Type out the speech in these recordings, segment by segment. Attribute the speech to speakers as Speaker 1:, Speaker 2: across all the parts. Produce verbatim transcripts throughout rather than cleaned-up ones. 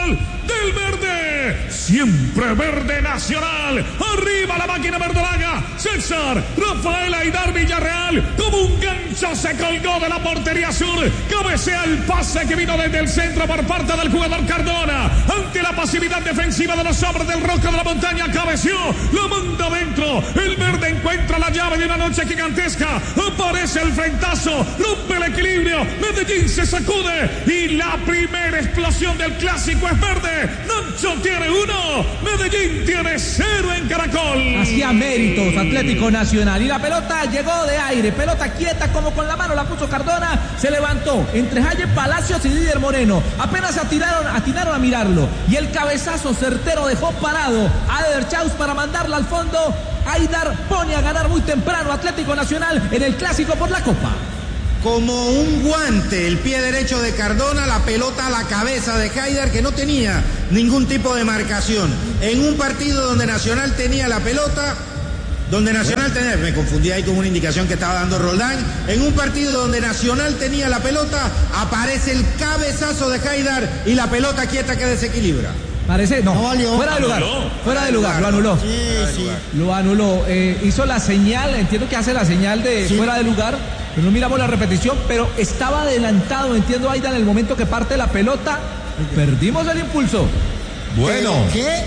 Speaker 1: Nacional del verde. Siempre verde Nacional. Arriba la máquina verdolaga. César Rafael Aidar Villarreal. Como un gancho se colgó de la portería sur. Cabecea el pase que vino desde el centro por parte del jugador Cardona. Ante la pasividad defensiva de los hombres del Rojo de la Montaña. Cabeció. La manda adentro. El verde encuentra la llave de una noche gigantesca. Aparece el frentazo. Rompe el equilibrio. Medellín se sacude. Y la primera explosión del clásico es verde. Nacho tiene uno. Medellín tiene cero en Caracol.
Speaker 2: Hacía méritos Atlético Nacional. Y la pelota llegó de aire. Pelota quieta como con la mano la puso Cardona. Se levantó entre Jaime Palacios y Didier Moreno. Apenas atinaron, atinaron a mirarlo. Y el cabezazo certero dejó parado a Eder Chaus para mandarla al fondo. Aidar pone a ganar muy temprano Atlético Nacional en el clásico por la Copa.
Speaker 3: Como un guante, el pie derecho de Cardona, la pelota a la cabeza de Haidar, que no tenía ningún tipo de marcación. En un partido donde Nacional tenía la pelota, donde Nacional tenía, me confundí ahí con una indicación que estaba dando Roldán, en un partido donde Nacional tenía la pelota, aparece el cabezazo de Haidar y la pelota quieta que desequilibra.
Speaker 2: Parece, no, no valió. Fuera de lugar,
Speaker 1: anuló.
Speaker 2: fuera de lugar, lo anuló.
Speaker 3: Sí, sí.
Speaker 2: Lo anuló, eh, hizo la señal, entiendo que hace la señal de sí. Fuera de lugar, pero no miramos la repetición, pero estaba adelantado, entiendo, Aida, en el momento que parte la pelota, perdimos el impulso.
Speaker 4: Bueno. ¿Qué,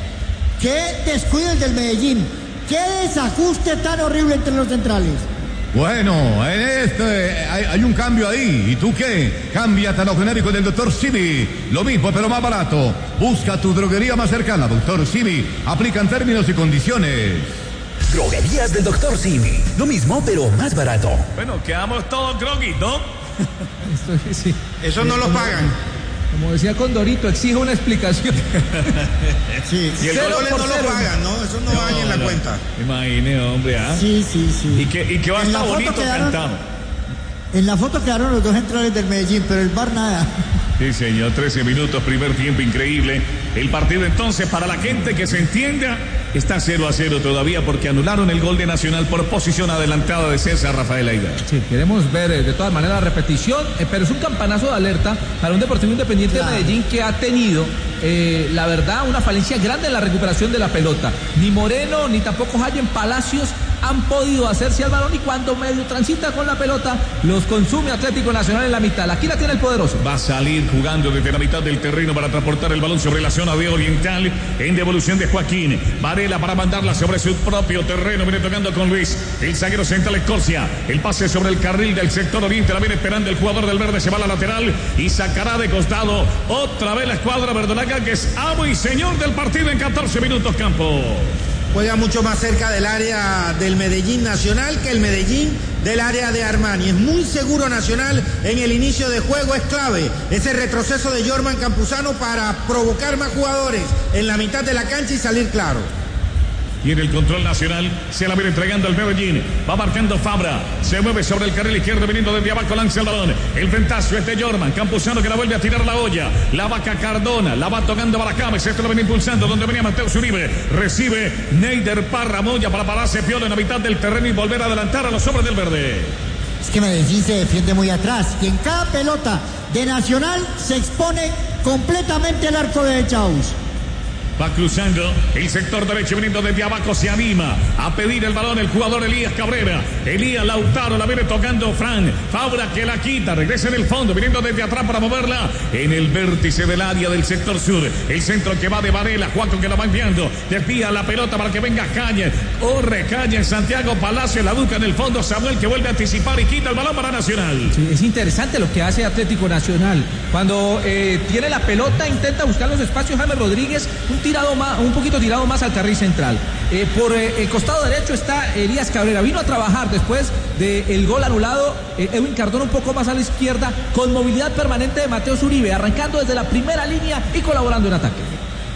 Speaker 4: qué descuido el del Medellín? ¿Qué desajuste tan horrible entre los centrales?
Speaker 5: Bueno, en este hay, hay un cambio ahí. ¿Y tú qué? Cámbiate a lo genérico del doctor Simi. Lo mismo, pero más barato. Busca tu droguería más cercana, doctor Simi. Aplican términos y condiciones.
Speaker 6: Droguerías del doctor Simi. Lo mismo, pero más barato.
Speaker 1: Bueno, quedamos todos groggy, ¿no?
Speaker 2: Esto, sí.
Speaker 3: Eso no lo pagan.
Speaker 2: Como decía Condorito, exige una explicación.
Speaker 3: Sí, y el gol no lo pagan, ¿no? Eso no, no va en la no. cuenta.
Speaker 1: Imagine, hombre, ¿ah?
Speaker 4: Sí, sí, sí.
Speaker 1: Y que, y que va a estar bonito quedaron, cantado.
Speaker 4: En la foto quedaron los dos centrales del Medellín, pero el V A R nada.
Speaker 1: Sí, señor, trece minutos, primer tiempo increíble. El partido entonces, para la gente que se entienda, está cero a cero todavía porque anularon el gol de Nacional por posición adelantada de César Rafael Aidar.
Speaker 2: Sí, queremos ver eh, de todas maneras la repetición, eh, pero es un campanazo de alerta para un Deportivo Independiente claro. de Medellín que ha tenido, eh, la verdad, una falencia grande en la recuperación de la pelota. Ni Moreno, ni tampoco Jaime Palacios han podido hacerse al balón y cuando medio transita con la pelota, los consume Atlético Nacional en la mitad. Aquí la tiene el poderoso.
Speaker 1: Va a salir jugando desde la mitad del terreno para transportar el balón sobre la zona de Oriental en devolución de Joaquín. Varela para mandarla sobre su propio terreno. Viene tocando con Luis. El zaguero central Escorcia. El pase sobre el carril del sector oriente. La viene esperando el jugador del verde. Se va a la lateral y sacará de costado otra vez la escuadra verdolaga que es amo y señor del partido en catorce minutos campo.
Speaker 3: Juega mucho más cerca del área del Medellín Nacional que el Medellín del área de Armani. Es muy seguro Nacional en el inicio de juego, es clave ese retroceso de Jorman Campuzano para provocar más jugadores en la mitad de la cancha y salir claro.
Speaker 1: Y en el control Nacional se la viene entregando al Medellín. Va marcando Fabra. Se mueve sobre el carril izquierdo viniendo desde abajo. Lanza el balón. El ventazo es de Jorman. Campuzano que la vuelve a tirar la olla. La vaca Cardona. La va tocando para Cames. Esto lo viene impulsando donde venía Mateo Uribe. Recibe Neider Parra Moya para pararse Piola en la mitad del terreno y volver a adelantar a los hombres del verde.
Speaker 4: Es que Medellín se defiende muy atrás. Y en cada pelota de Nacional se expone completamente el arco de Chaus.
Speaker 1: Va cruzando el sector derecho, viniendo desde abajo, se anima a pedir el balón el jugador Elías Cabrera. Elías Lautaro, la viene tocando Fran. Fabra que la quita, regresa en el fondo, viniendo desde atrás para moverla en el vértice del área del sector sur. El centro que va de Varela, Juaco que la va enviando, desvía la pelota para que venga Cañas. Corre Cañas, Santiago Palacio, la busca en el fondo, Samuel que vuelve a anticipar y quita el balón para Nacional.
Speaker 2: Sí, es interesante lo que hace Atlético Nacional. Cuando eh, tiene la pelota, intenta buscar los espacios James Rodríguez, un tirado más, un poquito tirado más al carril central. Eh, por eh, el costado derecho está Elías Cabrera. Vino a trabajar después del gol anulado. Eh, Edwin Cardona un poco más a la izquierda, con movilidad permanente de Mateo Uribe, arrancando desde la primera línea y colaborando en ataque.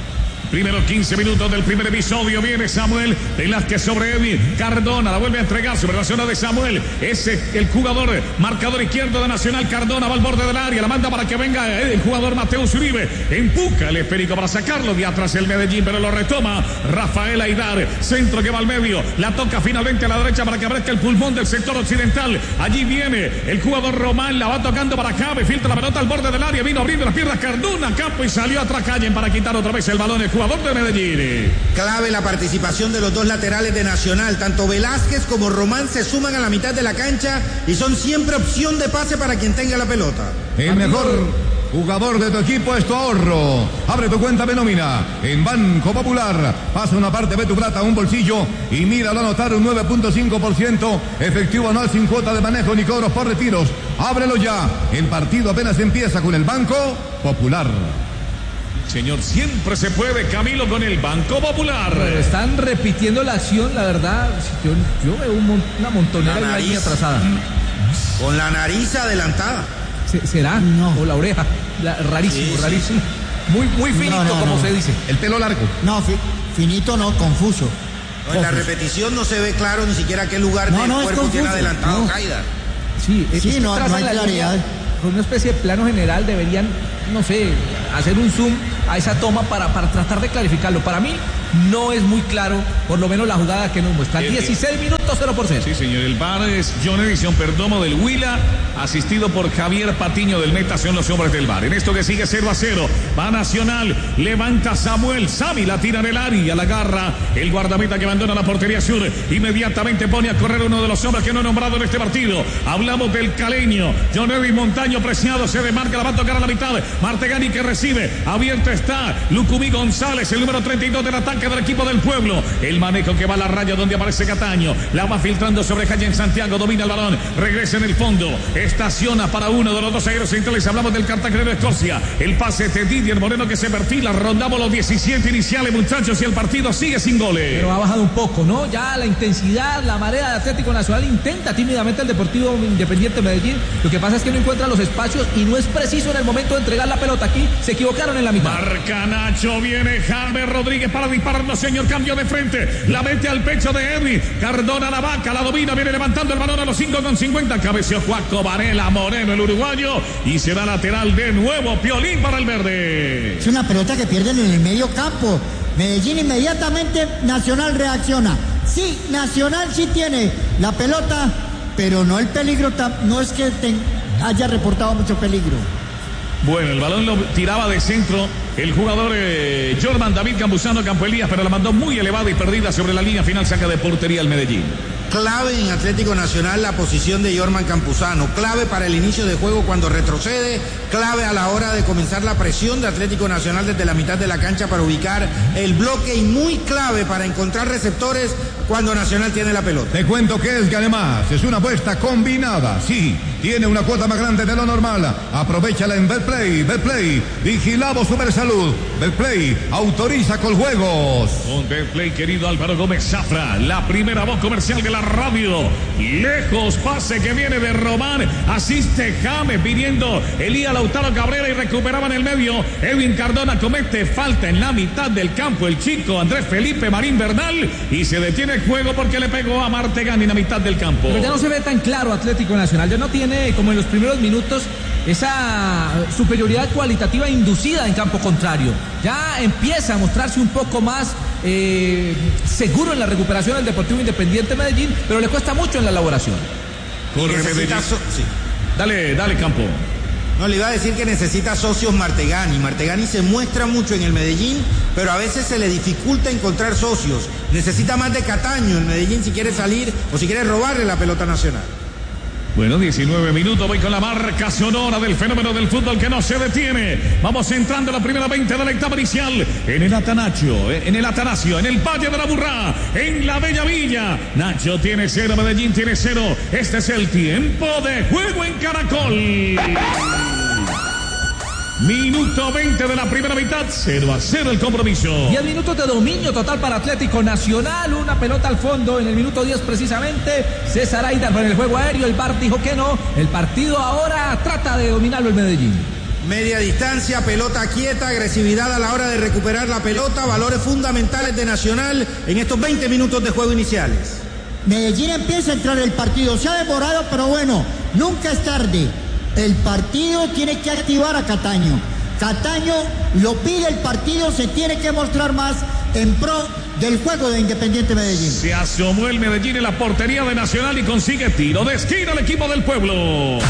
Speaker 1: Primeros quince minutos del primer episodio. Viene Samuel Velázquez sobre Edwin Cardona. La vuelve a entregar sobre la zona de Samuel. Ese el jugador marcador izquierdo de Nacional. Cardona va al borde del área. La manda para que venga el jugador Mateus Uribe. Empuja el esférico para sacarlo de atrás el Medellín, pero lo retoma Rafael Aidar. Centro que va al medio. La toca finalmente a la derecha para que aparezca el pulmón del sector occidental. Allí viene el jugador Román. La va tocando para Cabe. Filtra la pelota al borde del área. Vino abriendo las piernas Cardona. Campo y salió atrás Callen para quitar otra vez el balón. El jugador de Medellín.
Speaker 3: Clave la participación de los dos laterales de Nacional. Tanto Velázquez como Román se suman a la mitad de la cancha y son siempre opción de pase para quien tenga la pelota.
Speaker 5: El mejor jugador de tu equipo es tu ahorro. Abre tu cuenta de nómina en Banco Popular. Pasa una parte de tu plata a un bolsillo y míralo anotar un nueve punto cinco por ciento efectivo anual sin cuota de manejo ni cobros por retiros. Ábrelo ya. El partido apenas empieza con el Banco Popular.
Speaker 1: Señor, siempre se puede, Camilo, con el Banco Popular.
Speaker 2: Pero están repitiendo la acción, la verdad. Yo, yo veo un mon, una montonera y una línea atrasada.
Speaker 3: Con la nariz adelantada.
Speaker 2: ¿Será? No. O la oreja. La, rarísimo, sí, rarísimo. Sí. Muy, muy finito, no, no, como no. se dice.
Speaker 5: El pelo largo.
Speaker 4: No, fi, finito no, confuso.
Speaker 3: No, en la repetición no se ve claro ni siquiera qué lugar no, del no, cuerpo tiene adelantado
Speaker 2: no.
Speaker 3: Haidar.
Speaker 2: Sí, es,
Speaker 4: sí
Speaker 2: es
Speaker 4: no, no hay claridad.
Speaker 2: Con una especie de plano general deberían, no sé, hacer un zoom a esa toma para, para tratar de clarificarlo. Para mí no es muy claro, por lo menos la jugada que nos muestra. Bien, dieciséis bien. minutos, cero por cero.
Speaker 1: Sí, señor. El V A R es John Edison Perdomo del Huila, asistido por Javier Patiño del Meta. Son los hombres del V A R. En esto que sigue cero a cero. Va Nacional. Levanta Samuel. Sami la tira en el área. La agarra el guardameta que abandona la portería sur. Inmediatamente pone a correr uno de los hombres que no he nombrado en este partido. Hablamos del caleño. John Edwin Montaño preciado. Se demarca. La va a tocar a la mitad. Martegani que recibe. Abierto está Lucumí González, el número treinta y dos del ataque del equipo del pueblo. El manejo que va a la raya donde aparece Cataño. La va filtrando sobre Callen Santiago. Domina el balón. Regresa en el fondo. Estaciona para uno de los dos aéreos centrales. Hablamos del cartagenero Escocia. El pase de Didier Moreno que se perfila. Rondamos los diecisiete iniciales, muchachos, y el partido sigue sin goles.
Speaker 2: Pero ha bajado un poco, ¿no? Ya la intensidad, la marea de Atlético Nacional intenta tímidamente el Deportivo Independiente Medellín. Lo que pasa es que no encuentra los espacios y no es preciso en el momento de entregar la pelota. Aquí se equivocaron en la mitad.
Speaker 1: Marca Nacho, viene James Rodríguez para dispararlo, señor, cambio de frente, la mete al pecho de Edwin Cardona, la vaca, la domina, viene levantando el balón a los cinco con cincuenta, cabeció Juaco Varela Moreno, el uruguayo, y se da lateral de nuevo, Piolín para el verde.
Speaker 4: Es una pelota que pierden en el medio campo. Medellín inmediatamente, Nacional reacciona. Sí, Nacional sí tiene la pelota, pero no el peligro, no es que te haya reportado mucho peligro.
Speaker 1: Bueno, el balón lo tiraba de centro el jugador eh, Jordan David Campuzano Campo Elías, pero la mandó muy elevada y perdida sobre la línea final, saca de portería el Medellín.
Speaker 3: Clave en Atlético Nacional la posición de Jorman Campuzano, clave para el inicio de juego cuando retrocede, clave a la hora de comenzar la presión de Atlético Nacional desde la mitad de la cancha para ubicar el bloque y muy clave para encontrar receptores cuando Nacional tiene la pelota.
Speaker 5: Te cuento que es que además es una apuesta combinada, sí, tiene una cuota más grande de lo normal, aprovechala en Betplay, Betplay, vigilado Supersalud, Betplay, autoriza con juegos.
Speaker 1: Con Betplay, querido Álvaro Gómez Zafra, la primera voz comercial de la radio, lejos, pase que viene de Román, asiste James pidiendo Elías Lautaro Cabrera y recuperaba en el medio, Edwin Cardona comete falta en la mitad del campo, el chico Andrés Felipe Marín Bernal, y se detiene el juego porque le pegó a Martegani en la mitad del campo.
Speaker 2: Pero ya no se ve tan claro Atlético Nacional, ya no tiene como en los primeros minutos esa superioridad cualitativa inducida en campo contrario. Ya empieza a mostrarse un poco más eh, seguro en la recuperación del Deportivo Independiente Medellín, pero le cuesta mucho en la elaboración.
Speaker 1: Corre Medellín. So sí. Dale, dale, Campo.
Speaker 3: No, le iba a decir que necesita socios Martegani. Martegani se muestra mucho en el Medellín, pero a veces se le dificulta encontrar socios. Necesita más de Cataño el Medellín si quiere salir o si quiere robarle la pelota nacional.
Speaker 1: Bueno, diecinueve minutos, voy con la marca sonora del fenómeno del fútbol que no se detiene. Vamos entrando a la primera veinte de la etapa inicial en el Atanasio, en el Atanasio, en el Valle de la Burrá, en la Bella Villa. Nacho tiene cero, Medellín tiene cero. Este es el tiempo de juego en Caracol. Minuto veinte de la primera mitad, cero a cero el compromiso.
Speaker 2: diez minutos de dominio total para Atlético Nacional, una pelota al fondo en el minuto diez precisamente. César Aidar en el juego aéreo, el V A R dijo que no. El partido ahora trata de dominarlo el Medellín.
Speaker 3: Media distancia, pelota quieta, agresividad a la hora de recuperar la pelota, valores fundamentales de Nacional en estos veinte minutos de juego iniciales.
Speaker 4: Medellín empieza a entrar el partido, se ha demorado, pero bueno, nunca es tarde. El partido tiene que activar a Cataño. Cataño lo pide el partido, se tiene que mostrar más en pro del juego de Independiente Medellín.
Speaker 1: Se asomó el Medellín en la portería de Nacional y consigue tiro de esquina al equipo del pueblo.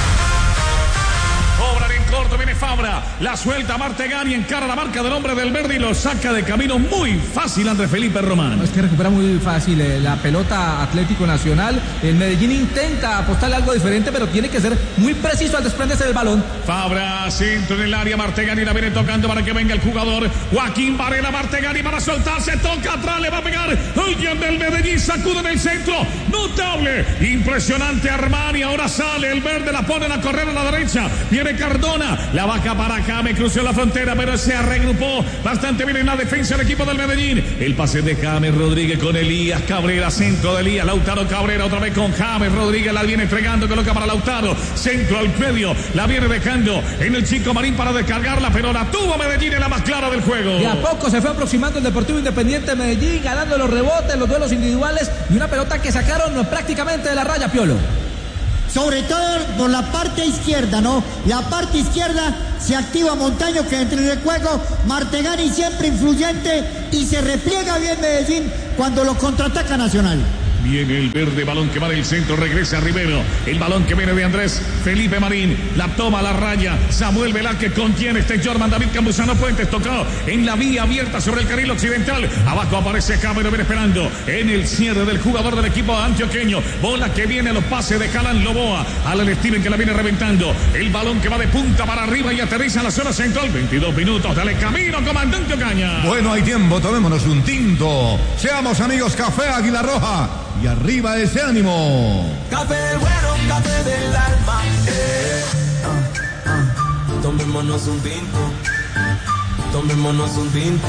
Speaker 1: Cobran en corto, viene Fabra, la suelta Martegani, encara la marca del hombre del verde y lo saca de camino muy fácil Andrés Felipe Román.
Speaker 2: Es que recupera muy fácil eh, la pelota Atlético Nacional. El Medellín intenta apostarle algo diferente, pero tiene que ser muy preciso al desprenderse del balón.
Speaker 1: Fabra, centro en el área, Martegani la viene tocando para que venga el jugador Joaquín Varela. Martegani para soltarse, toca atrás, le va a pegar alguien del Medellín, sacude en el centro, notable, impresionante Armani, ahora sale el verde, la ponen a correr a la derecha, viene Cardona, la baja para acá, me cruzó la frontera, pero se regrupó bastante bien en la defensa del equipo del Medellín. El pase de James Rodríguez con Elías Cabrera, centro de Elías, Lautaro Cabrera otra vez con James Rodríguez, la viene entregando, coloca para Lautaro, centro al medio, la viene dejando en el Chico Marín para descargarla, pero la tuvo Medellín en la más clara del juego.
Speaker 2: Y a poco se fue aproximando el Deportivo Independiente de Medellín, ganando los rebotes, los duelos individuales y una pelota que sacaron prácticamente de la raya, Piolo.
Speaker 4: Sobre todo por la parte izquierda, ¿no? La parte izquierda se activa Montaño, que entra en el juego. Martegani siempre influyente y se repliega bien Medellín cuando lo contraataca Nacional.
Speaker 1: Viene el verde, balón que va del centro, regresa Rivero, el balón que viene de Andrés Felipe Marín, la toma a la raya, Samuel Velázquez contiene este Jorman David Campuzano Puentes, tocado en la vía abierta sobre el carril occidental, abajo aparece James, viene esperando en el cierre del jugador del equipo antioqueño, bola que viene a los pases de Jalan Loboa, Alan Steven que la viene reventando, el balón que va de punta para arriba y aterriza en la zona central, veintidós minutos, dale camino, comandante Ocaña.
Speaker 5: Bueno, hay tiempo, tomémonos un tinto, seamos amigos, Café Águila Roja. Y arriba ese ánimo.
Speaker 7: Café bueno, café del alma. Eh, uh, uh. Tomémonos un tinto. Tomémonos un tinto.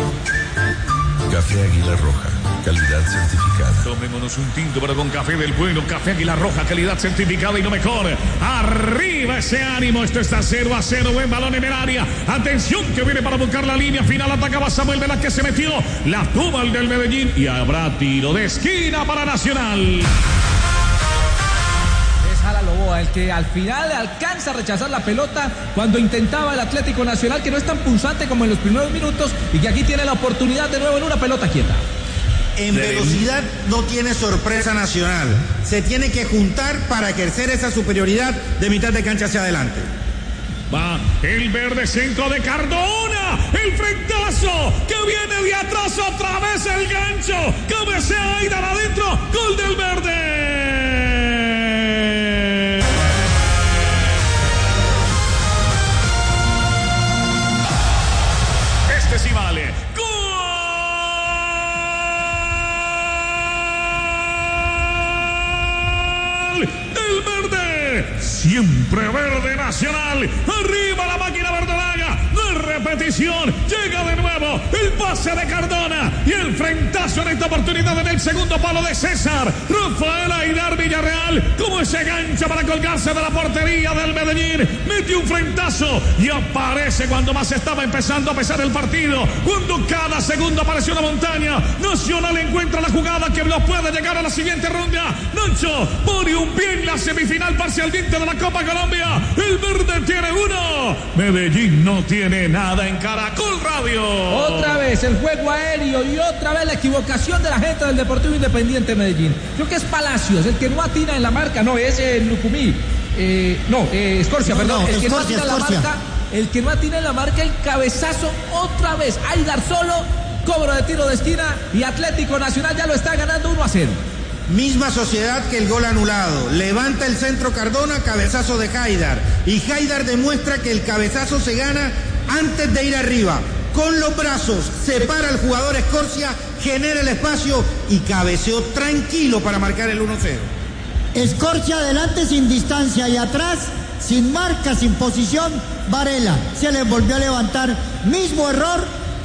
Speaker 8: Café Águila Roja, calidad certificada.
Speaker 1: Tomémonos un tinto, pero con café del bueno. Café Águila Roja, calidad certificada y lo mejor. Arriba ese ánimo. Esto está cero a cero. Buen balón en el área. Atención que viene para buscar la línea final. Atacaba Samuel Velázquez, se metió. La tuvo el del Medellín y habrá tiro de esquina para Nacional.
Speaker 2: Loboa, el que al final alcanza a rechazar la pelota cuando intentaba el Atlético Nacional, que no es tan punzante como en los primeros minutos y que aquí tiene la oportunidad de nuevo en una pelota quieta.
Speaker 3: En velocidad no tiene sorpresa Nacional, se tiene que juntar para ejercer esa superioridad de mitad de cancha hacia adelante.
Speaker 1: Va el verde, centro de Cardona, el frentazo que viene de atrás, otra vez el gancho, cabecea Aidar adentro, gol del verde. Este sí vale. ¡Gol del verde! Siempre verde Nacional. Arriba la máquina verdolaga. De repetición. Llega de nuevo el pase de Cardona. Y el frentazo en esta oportunidad en el segundo palo de César. Rafael Aidar Villarreal. Como ese gancho para colgarse de la portería del Medellín. Mete un frentazo. Y aparece cuando más estaba empezando a pesar el partido. Cuando cada segundo apareció una montaña. Nacional encuentra la jugada que lo puede llegar a la siguiente ronda. Nacho pone un pie en la semifinal parcialmente de la Copa Colombia. El verde tiene uno. Medellín no tiene nada en Caracol Radio.
Speaker 2: Otra vez el juego aéreo y otra vez la equivocación de la gente del Deportivo Independiente Medellín. Creo que es Palacios el que no atina en la marca. No, es el Lucumí. Eh, no, eh, Escorcia,
Speaker 4: no,
Speaker 2: perdón.
Speaker 4: No,
Speaker 2: el que
Speaker 4: Escorcia,
Speaker 2: no atina en la marca. El que no atina en la marca, el cabezazo otra vez. Aidar solo, cobro de tiro de esquina y Atlético Nacional ya lo está ganando uno a cero.
Speaker 3: Misma sociedad que el gol anulado. Levanta el centro Cardona, cabezazo de Haidar. Y Haidar demuestra que el cabezazo se gana antes de ir arriba. Con los brazos, separa al jugador Escorcia, genera el espacio y cabeceó tranquilo para marcar el uno cero.
Speaker 4: Escorcia adelante sin distancia y atrás, sin marca, sin posición, Varela. Se le volvió a levantar. Mismo error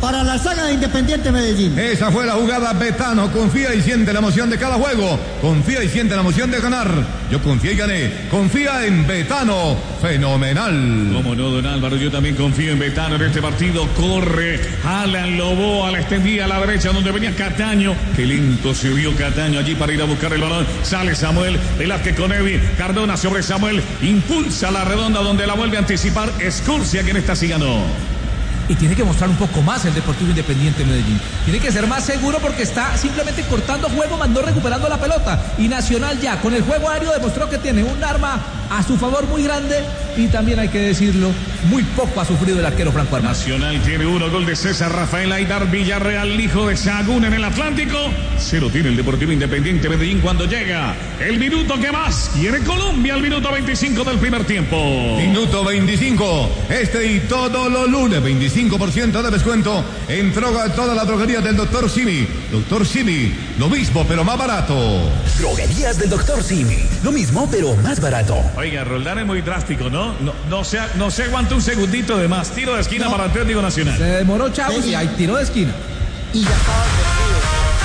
Speaker 4: para la saga de Independiente Medellín.
Speaker 5: Esa fue la jugada. Betano confía y siente la emoción de cada juego. Confía y siente la emoción de ganar. Yo confié y gané. Confía en Betano. Fenomenal.
Speaker 1: Como no, don Álvaro, yo también confío en Betano en este partido. Corre Alan Loboa, la extendía a la derecha donde venía Cataño. Qué lento se vio Cataño allí para ir a buscar el balón. Sale Samuel Velázquez con Evi. Cardona sobre Samuel. Impulsa la redonda donde la vuelve a anticipar Escorcia, quien está siguiendo.
Speaker 2: Y tiene que mostrar un poco más el Deportivo Independiente Medellín. Tiene que ser más seguro porque está simplemente cortando juego, más no recuperando la pelota. Y Nacional ya, con el juego aéreo, demostró que tiene un arma a su favor muy grande. Y también hay que decirlo, muy poco ha sufrido el arquero Franco Armani.
Speaker 1: Nacional tiene uno, gol de César Rafael Aidar Villarreal, hijo de Sahagún en el Atlántico. Cero tiene el Deportivo Independiente Medellín cuando llega el minuto que más quiere Colombia, el minuto veinticinco del primer tiempo.
Speaker 5: Minuto veinticinco. Este y todos los lunes, veinticinco por ciento de descuento en droga, toda la droguería del doctor Simi. doctor Simi, lo mismo pero más barato.
Speaker 6: Droguerías del doctor Simi, lo mismo pero más barato.
Speaker 1: Oiga, Roldán es muy drástico, ¿no? No, no, se, no se aguanta un segundito de más. Tiro de esquina no. para Atlético Nacional.
Speaker 2: Se demoró Chávez y hay tiro de esquina.
Speaker 4: Y ya estaba advertido.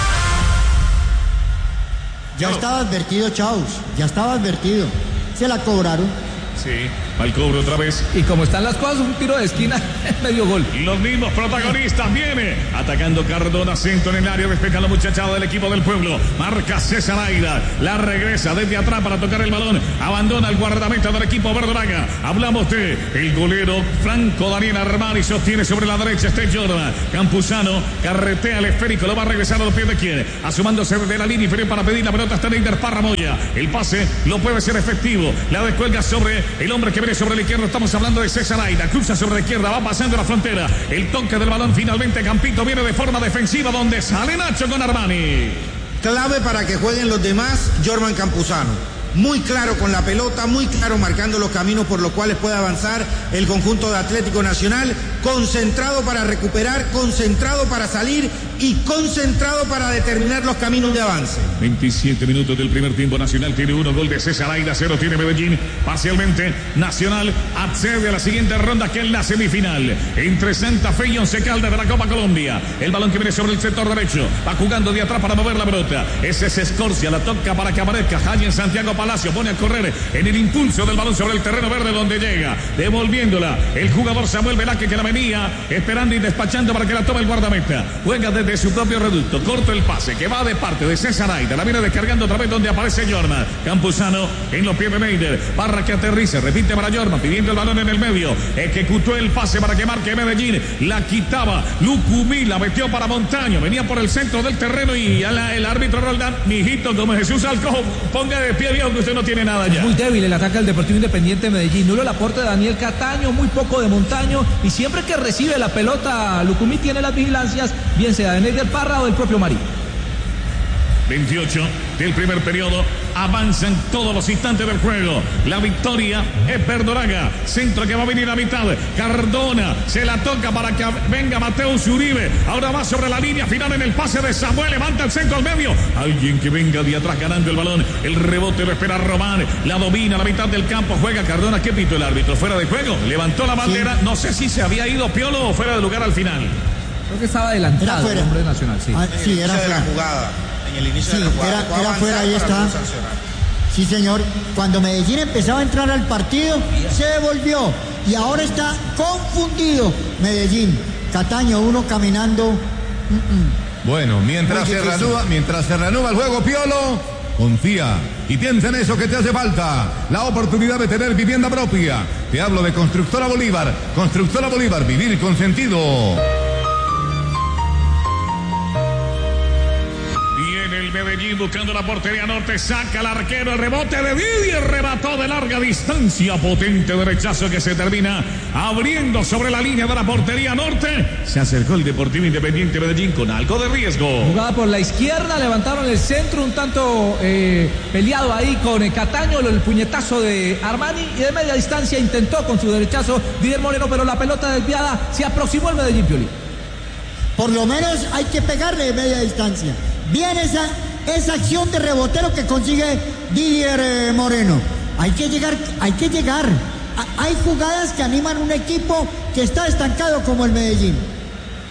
Speaker 4: Ya no. estaba advertido, Chaus. Ya estaba advertido. Se la cobraron.
Speaker 1: Sí, al cobro otra vez.
Speaker 2: Y como están las cosas, un tiro de esquina, medio gol.
Speaker 1: Los mismos protagonistas viene atacando Cardona, centro en el área, despeja la muchachada del equipo del pueblo. Marca César Aida, la regresa desde atrás para tocar el balón. Abandona el guardameta del equipo verdolaga. Hablamos de el golero Franco Daniel Armani, sostiene sobre la derecha este Jordan. Campuzano carretea el esférico, lo va a regresar a los pies de quien. Asomándose desde la línea inferior para pedir la pelota hasta Neider Parramoya. El pase lo puede ser efectivo. La descuelga sobre el hombre que viene sobre la izquierda. Estamos hablando de César Aida. Cruza sobre la izquierda, va pasando la frontera. El toque del balón finalmente. Campito viene de forma defensiva donde sale Nacho con Armani.
Speaker 3: Clave para que jueguen los demás, Jorman Campuzano. Muy claro con la pelota, muy claro marcando los caminos por los cuales puede avanzar el conjunto de Atlético Nacional, concentrado para recuperar, concentrado para salir y concentrado para determinar los caminos de avance.
Speaker 1: veintisiete minutos del primer tiempo. Nacional tiene uno, gol de César Aida, cero tiene Medellín. Parcialmente Nacional accede a la siguiente ronda, que es la semifinal entre Santa Fe y Once Caldas de la Copa Colombia. El balón que viene sobre el sector derecho, va jugando de atrás para mover la pelota. Ese es Escorcia, la toca para que aparezca Jayen Santiago Palacio, pone a correr en el impulso del balón sobre el terreno verde donde llega, devolviéndola el jugador Samuel Velázquez, que la venía esperando y despachando para que la tome el guardameta. Juega desde su propio reducto, corto el pase que va de parte de César Aida, la viene descargando otra vez donde aparece Jorman. Campuzano en los pies de Neider, Barra que aterriza, repite para Jorman, pidiendo el balón en el medio, ejecutó el pase para que marque Medellín, la quitaba Lucumí, la metió para Montaño, venía por el centro del terreno y a la, el árbitro Roldán, mijito, como Jesús Alcojo, ponga de pie, viejo, que usted no tiene nada ya.
Speaker 2: Muy débil el ataque del Deportivo Independiente de Medellín. Nulo el aporte de Daniel Cataño, muy poco de Montaño, y siempre que recibe la pelota Lucumí tiene las vigilancias, bien sea de Neider Parra o del propio Marí.
Speaker 1: veintiocho del primer periodo, avanzan todos los instantes del juego. La victoria es Verdolaga, centro que va a venir a mitad. Cardona se la toca para que venga Mateus Uribe. Ahora va sobre la línea final en el pase de Samuel, levanta el centro al medio. Alguien que venga de atrás ganando el balón. El rebote lo espera Román, la domina a la mitad del campo. Juega Cardona. ¿Qué pito el árbitro? Fuera de juego. Levantó la bandera. Sí. No sé si se había ido Piolo o fuera de lugar al final.
Speaker 2: Creo que estaba adelantado el hombre Nacional. Sí,
Speaker 3: ah, sí era de la jugada. En el inicio sí, de la jugada.
Speaker 4: Era, era fuera, ahí está. Sí, señor. Cuando Medellín empezaba a entrar al partido, se devolvió. Y ahora está confundido Medellín. Cataño, uno caminando. Mm-mm.
Speaker 5: Bueno, mientras se, reanuda, mientras se reanuda el juego, Piolo, confía y piensa en eso que te hace falta. La oportunidad de tener vivienda propia. Te hablo de Constructora Bolívar. Constructora Bolívar, vivir con sentido.
Speaker 1: Medellín buscando la portería norte, saca el arquero, el rebote de Didier, rebató de larga distancia, potente derechazo que se termina abriendo sobre la línea de la portería norte. Se acercó el Deportivo Independiente Medellín con algo de riesgo.
Speaker 2: Jugada por la izquierda, levantaron el centro, un tanto eh, peleado ahí con el Cataño, el puñetazo de Armani, y de media distancia intentó con su derechazo Didier Moreno, pero la pelota desviada, se aproximó el Medellín, Pioli.
Speaker 4: Por lo menos hay que pegarle de media distancia. Bien esa, esa acción de rebotero que consigue Didier eh, Moreno. Hay que llegar, hay que llegar. A, hay jugadas que animan un equipo que está estancado como el Medellín.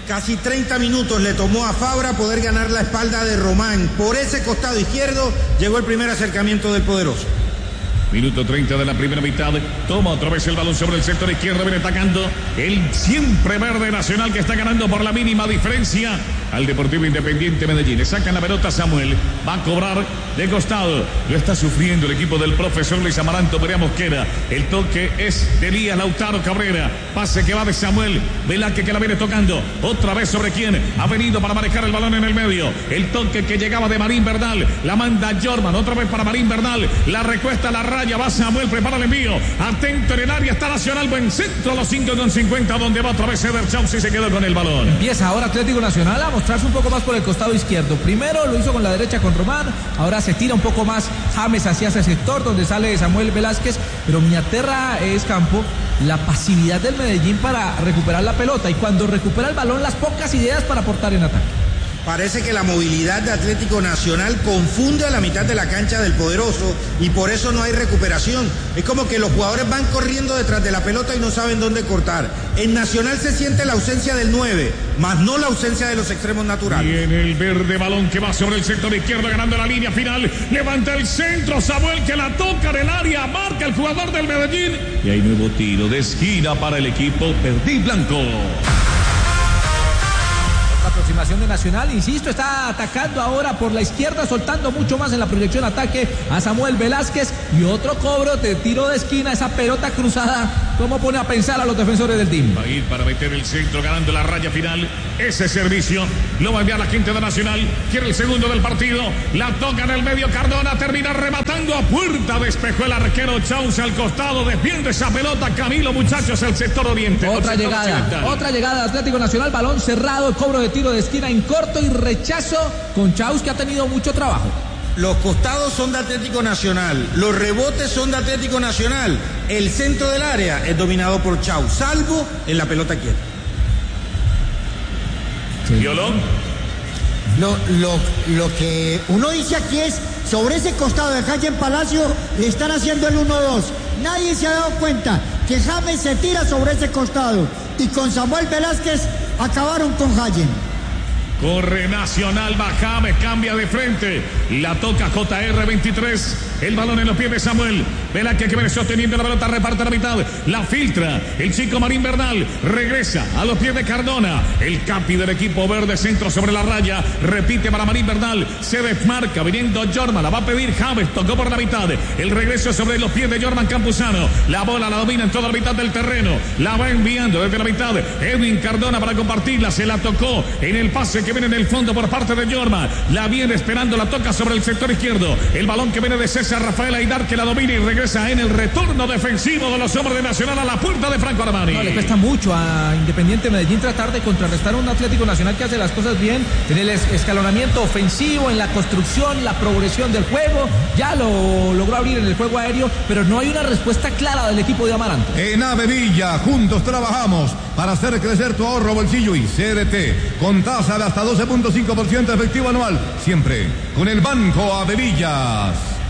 Speaker 3: Casi treinta minutos le tomó a Fabra poder ganar la espalda de Román. Por ese costado izquierdo llegó el primer acercamiento del poderoso.
Speaker 1: Minuto treinta de la primera mitad. Toma otra vez el balón sobre el sector izquierdo. Viene atacando el siempre verde Nacional, que está ganando por la mínima diferencia al Deportivo Independiente Medellín. Le sacan la pelota Samuel. Va a cobrar de costado. Lo está sufriendo el equipo del profesor Luis Amaranto Perea Mosquera. El toque es de Elías Lautaro Cabrera. Pase que va de Samuel Velázquez, que la viene tocando. Otra vez sobre quién ha venido para manejar el balón en el medio. El toque que llegaba de Marín Bernal. La manda Jorman. Otra vez para Marín Bernal. La recuesta la raya. Va Samuel, prepara el envío. Atento en el área, está Nacional. Buen centro a los cinco con cincuenta, donde va otra vez Eder Chauzi y se quedó con el balón.
Speaker 2: Empieza ahora Atlético Nacional a mostrarse un poco más por el costado izquierdo. Primero lo hizo con la derecha con Román. Ahora se tira un poco más James hacia ese sector donde sale Samuel Velázquez. Pero mi aterra es Campo la pasividad del Medellín para recuperar la pelota. Y cuando recupera el balón, las pocas ideas para aportar en ataque.
Speaker 3: Parece que la movilidad de Atlético Nacional confunde a la mitad de la cancha del poderoso y por eso no hay recuperación. Es como que los jugadores van corriendo detrás de la pelota y no saben dónde cortar. En Nacional se siente la ausencia del nueve, más no la ausencia de los extremos naturales.
Speaker 1: Y en el verde balón que va sobre el sector izquierdo, ganando la línea final. Levanta el centro Samuel, que la toca del área, marca el jugador del Medellín. Y hay nuevo tiro de esquina para el equipo verde y blanco.
Speaker 2: Aproximación de Nacional, insisto, está atacando ahora por la izquierda, soltando mucho más en la proyección ataque a Samuel Velázquez, y otro cobro de tiro de esquina, esa pelota cruzada, ¿cómo pone a pensar a los defensores del team?
Speaker 1: Va a ir para meter el centro, ganando la raya final. Ese servicio lo va a enviar la gente de Nacional. Quiere el segundo del partido, la toca en el medio Cardona, termina rematando a puerta, despejó el arquero Chauzi al costado, defiende esa pelota Camilo, muchachos, el sector oriente.
Speaker 2: Otra llegada, occidental. otra llegada de Atlético Nacional, balón cerrado, cobro de tiro de esquina en corto y rechazo con Chauzi, que ha tenido mucho trabajo.
Speaker 3: Los costados son de Atlético Nacional, los rebotes son de Atlético Nacional, el centro del área es dominado por Chau, salvo en la pelota quieta.
Speaker 1: Sí. Violón.
Speaker 4: Lo, lo, lo que uno dice aquí es, sobre ese costado de Jaime Palacio le están haciendo el uno dos. Nadie se ha dado cuenta que James se tira sobre ese costado y con Samuel Velázquez acabaron con Jaime.
Speaker 1: Corre Nacional, va James, cambia de frente, la toca J R veintitrés, el balón en los pies de Samuel Velázquez, que viene sosteniendo la pelota, reparte a la mitad, la filtra el chico Marín Bernal, regresa a los pies de Cardona, el capi del equipo verde, centro sobre la raya, repite para Marín Bernal, se desmarca, viniendo Jorman, la va a pedir James, tocó por la mitad, el regreso sobre los pies de Jorman Campuzano, la bola la domina en toda la mitad del terreno, la va enviando desde la mitad Edwin Cardona para compartirla, se la tocó en el pase que viene en el fondo por parte de Jorman, la viene esperando, la toca sobre el sector izquierdo, el balón que viene de César Rafael Aidar, que la domina y regresa en el retorno defensivo de los hombres de Nacional a la puerta de Franco Armani.
Speaker 2: No, le cuesta mucho a Independiente Medellín tratar de contrarrestar a un Atlético Nacional que hace las cosas bien en el escalonamiento ofensivo, en la construcción, la progresión del juego, ya lo logró abrir en el juego aéreo, pero no hay una respuesta clara del equipo de Amaranto.
Speaker 5: En Avevilla, juntos trabajamos para hacer crecer tu ahorro, bolsillo y C D T, con tasa de hasta doce punto cinco por ciento efectivo anual, siempre con el Banco Avevillas.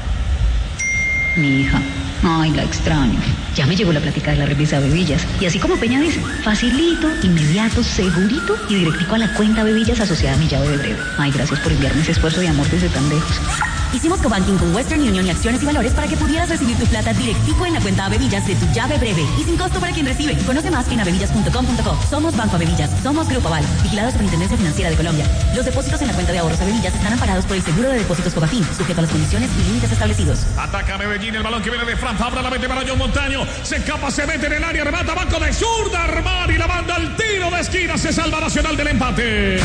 Speaker 9: Mi hija, ay, la extraño. Ya me llegó la plática de la repisa Avevillas. Y así como Peña dice, facilito, inmediato, segurito y directico a la cuenta Avevillas asociada a mi llave de breve. Ay, gracias por enviarme ese esfuerzo de amor desde tan lejos. Hicimos cobanking con Western Union y Acciones y Valores para que pudieras recibir tu plata directico en la cuenta Avevillas de tu llave breve y sin costo para quien recibe. Conoce más en avevillas punto com punto co. Somos Banco Avevillas, somos Grupo Aval, vigilado por Superintendencia Financiera de Colombia. Los depósitos en la cuenta de ahorros Avevillas están amparados por el seguro de depósitos Cobafin, sujeto a las condiciones y límites establecidos.
Speaker 1: Ataca Medellín, el balón que viene de Fran Fabra, la mete para John Montaño, se escapa, se mete en el área, remata, banco de zurda, Armani, la banda al tiro de esquina, se salva Nacional del empate.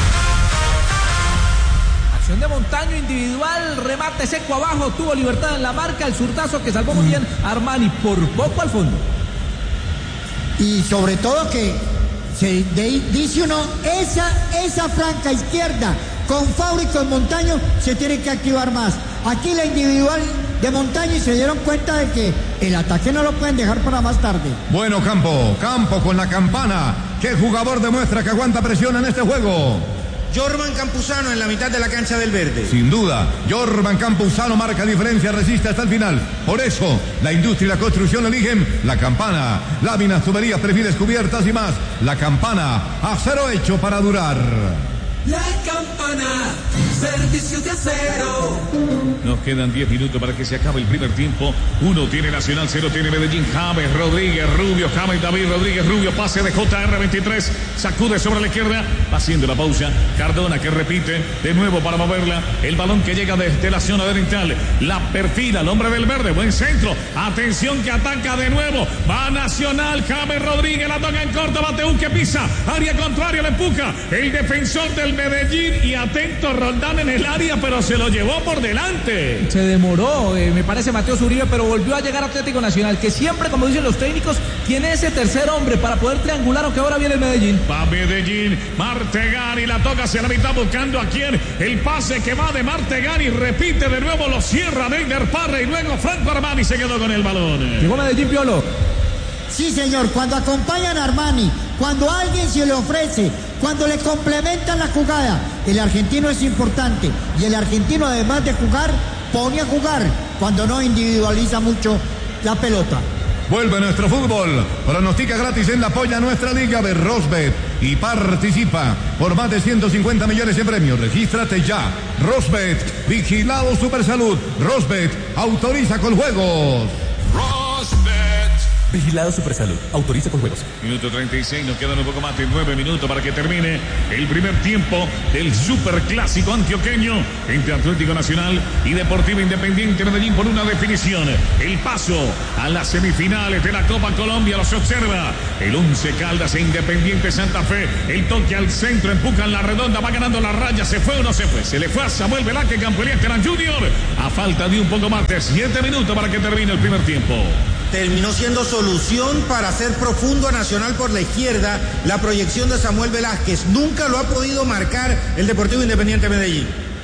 Speaker 2: De Montaño individual, remate seco abajo, tuvo libertad en la marca, el zurdazo que salvó muy bien Armani, por poco al fondo.
Speaker 4: Y sobre todo que se de, dice uno, esa, esa franca izquierda con Fabra y con Montaño se tiene que activar más. Aquí la individual de Montaño y se dieron cuenta de que el ataque no lo pueden dejar para más tarde.
Speaker 5: Bueno, Campo, Campo con la campana. ¿Qué jugador demuestra que aguanta presión en este juego?
Speaker 3: Jorman Campuzano en la mitad de la cancha del verde.
Speaker 5: Sin duda, Jorman Campuzano marca diferencia, resiste hasta el final. Por eso, la industria y la construcción eligen La Campana. Láminas, tuberías, perfiles, cubiertas y más. La Campana, acero hecho para durar.
Speaker 7: La Campana, servicios de acero.
Speaker 1: Nos quedan diez minutos para que se acabe el primer tiempo. Uno tiene Nacional, cero tiene Medellín. James Rodríguez Rubio, James David Rodríguez Rubio, pase de J R veintitrés, sacude sobre la izquierda, va haciendo la pausa. Cardona que repite de nuevo para moverla. El balón que llega desde la zona oriental, la perfila, el hombre del verde, buen centro. Atención que ataca de nuevo. Va Nacional, James Rodríguez, la toca en corto, Bateún que pisa, área contraria, le empuja el defensor del Medellín y atento Roldán en el área, pero se lo llevó por delante.
Speaker 2: Se demoró, eh, me parece Mateo Uribe, pero volvió a llegar Atlético Nacional, que siempre, como dicen los técnicos, tiene ese tercer hombre para poder triangular, aunque ahora viene el Medellín.
Speaker 1: Va Medellín, Martegani la toca hacia la mitad buscando a quién. El pase que va de Martegani, repite de nuevo, lo cierra Neiner Parra y luego Franco Armani se quedó con el balón.
Speaker 2: Llegó Medellín, Piolo.
Speaker 4: Sí, señor, cuando acompañan a Armani, cuando alguien se le ofrece, cuando le complementan la jugada, el argentino es importante. Y el argentino, además de jugar, pone a jugar cuando no individualiza mucho la pelota.
Speaker 5: Vuelve nuestro fútbol. Pronostica gratis en la polla nuestra liga de Rosbet y participa por más de ciento cincuenta millones en premios. Regístrate ya. Rosbet, vigilado Supersalud. Rosbet, autoriza con juegos.
Speaker 1: Rosbet.
Speaker 6: Vigilado Supersalud. Autoriza con juegos.
Speaker 1: Minuto treinta y seis, nos quedan un poco más de nueve minutos para que termine el primer tiempo del superclásico antioqueño entre Atlético Nacional y Deportivo Independiente Medellín por una definición. El paso a las semifinales de la Copa Colombia los observa el Once Caldas e Independiente Santa Fe. El toque al centro, empujan la redonda, va ganando la raya. ¿Se fue o no se fue? Se le fue a Samuel Velázquez, Campelías Terán Junior. A falta de un poco más de siete minutos para que termine el primer tiempo.
Speaker 3: Terminó siendo solución para hacer profundo a Nacional por la izquierda la proyección de Samuel Velázquez. Nunca lo ha podido marcar el Deportivo Independiente Medellín.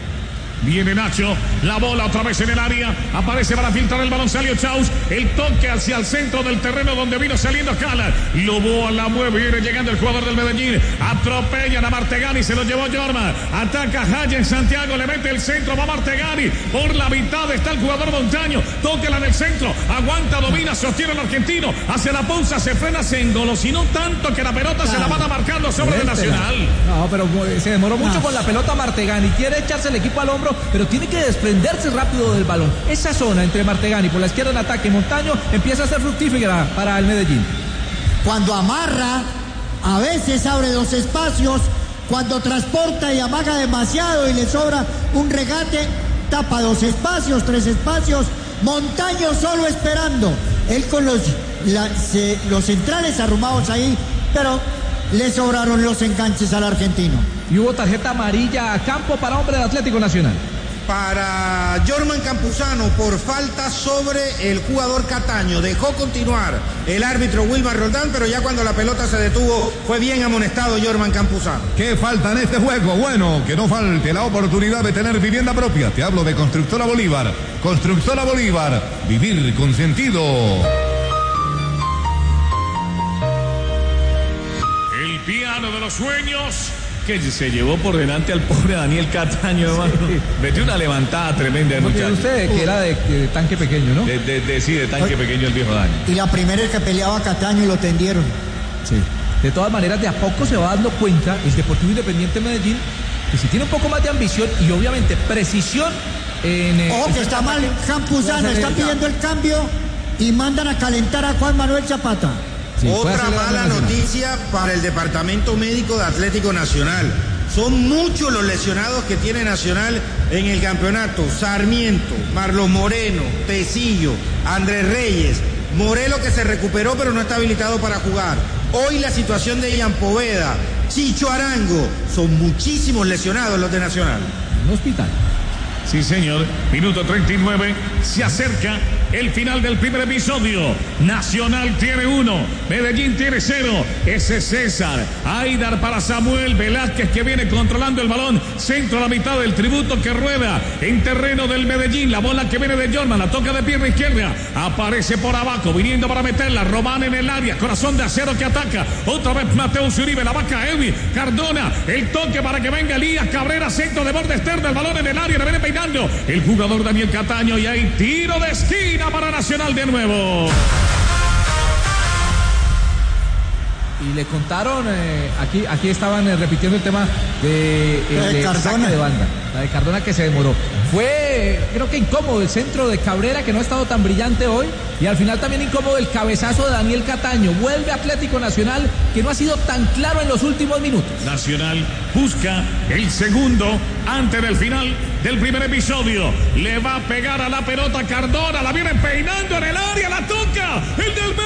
Speaker 1: Viene Nacho, la bola otra vez en el área, aparece para filtrar el balón, salió Chaus, el toque hacia el centro del terreno donde vino saliendo Cala, Loboa la mueve, viene llegando el jugador del Medellín, atropellan a Martegani, se lo llevó Jorman, ataca Jaya en Santiago, le mete el centro, va Martegani, por la mitad está el jugador Montaño, tóquela en el centro, aguanta, domina, sostiene el argentino, hacia la pausa, se frena, se engolosinó tanto que la pelota claro. se la van a marcando sobre el Nacional.
Speaker 2: No, pero se demoró mucho no. con la pelota Martegani, quiere echarse el equipo al hombro, pero tiene que desprenderse rápido del balón. Esa zona entre Martegani por la izquierda en ataque y Montaño empieza a ser fructífera para el Medellín.
Speaker 4: Cuando amarra, a veces abre dos espacios, cuando transporta y amaga demasiado y le sobra un regate, tapa dos espacios, tres espacios, Montaño solo esperando, él con los, la, se, los centrales arrumados ahí, pero le sobraron los enganches al argentino.
Speaker 2: Y hubo tarjeta amarilla a campo para hombre de Atlético Nacional.
Speaker 3: Para Jorman Campuzano por falta sobre el jugador Cataño. Dejó continuar el árbitro Wilmar Roldán, pero ya cuando la pelota se detuvo fue bien amonestado Jorman Campuzano.
Speaker 5: ¿Qué falta en este juego? Bueno, que no falte la oportunidad de tener vivienda propia. Te hablo de Constructora Bolívar. Constructora Bolívar. Vivir con sentido.
Speaker 1: El piano de los sueños que se llevó por delante al pobre Daniel Cataño, hermano. Sí. Metió una levantada tremenda el muchacho.
Speaker 2: Usted que era de, de tanque pequeño, ¿no?
Speaker 1: De, de, de, sí, de tanque Ay. pequeño el viejo Dani.
Speaker 4: Y la primera es que peleaba Cataño y lo tendieron.
Speaker 2: Sí. De todas maneras, de a poco se va dando cuenta el Deportivo Independiente Medellín que si tiene un poco más de ambición y obviamente precisión en... Eh,
Speaker 4: Ojo, que está mal Campuzano, está pidiendo el cambio y mandan a calentar a Juan Manuel Zapata.
Speaker 3: Sí, otra mala noticia para el departamento médico de Atlético Nacional. Son muchos los lesionados que tiene Nacional en el campeonato. Sarmiento, Marlon Moreno, Tecillo, Andrés Reyes, Morelo que se recuperó pero no está habilitado para jugar. Hoy la situación de Ian Poveda, Chicho Arango, son muchísimos lesionados los de Nacional.
Speaker 2: En un hospital.
Speaker 1: Sí, señor. Minuto treinta y nueve. Se acerca el final del primer episodio. Nacional tiene uno, Medellín tiene cero. Ese es César. Aidar para Samuel Velázquez, que viene controlando el balón. Centro a la mitad del tributo, que rueda en terreno del Medellín. La bola que viene de Jorman, la toca de pierna izquierda. Aparece por abajo, viniendo para meterla. Román en el área, corazón de acero que ataca. Otra vez Mateo Uribe, la vaca Edwin Cardona. El toque para que venga Elías Cabrera, centro de borde externo. El balón en el área, le viene peinando el jugador Daniel Cataño. Y hay tiro de esquina para Nacional de nuevo.
Speaker 2: Y le contaron, eh, aquí aquí estaban eh, repitiendo el tema de, eh,
Speaker 4: de, de Cardona.
Speaker 2: de banda, la de Cardona, que se demoró. Fue, creo que incómodo el centro de Cabrera, que no ha estado tan brillante hoy, y al final también incómodo el cabezazo de Daniel Cataño. Vuelve Atlético Nacional, que no ha sido tan claro en los últimos minutos.
Speaker 1: Nacional busca el segundo antes del final del primer episodio. Le va a pegar a la pelota Cardona, la viene peinando en el área, la toca el del